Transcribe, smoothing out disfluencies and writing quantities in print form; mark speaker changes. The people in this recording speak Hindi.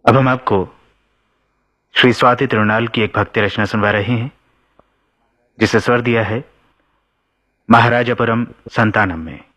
Speaker 1: अब हम आपको श्री स्वाति तिरुनाल की एक भक्ति रचना सुनवा रहे हैं, जिसे स्वर दिया है महाराजापुरम संतानम में।